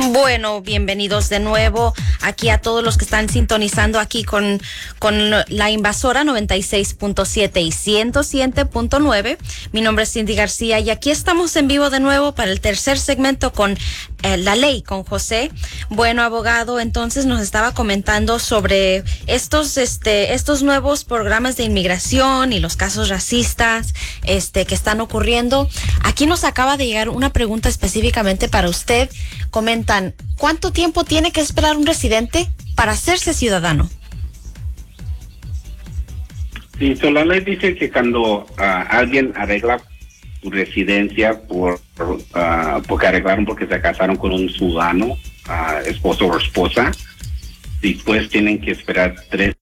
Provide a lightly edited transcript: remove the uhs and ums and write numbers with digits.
Bueno, bienvenidos de nuevo aquí a todos los que están sintonizando aquí con la Invasora 96.7 y 107.9. Mi nombre es Cindy García y aquí estamos en vivo de nuevo para el tercer segmento con La Ley con José. Bueno, abogado, entonces nos estaba comentando sobre estos nuevos programas de inmigración y los casos racistas que están ocurriendo. Aquí nos acaba de llegar una pregunta específicamente para usted. Comentan, ¿cuánto tiempo tiene que esperar un residente para hacerse ciudadano? Sí, la ley dice que cuando alguien arregla su residencia porque arreglaron porque se casaron con un ciudadano, esposo o esposa, después tienen que esperar 3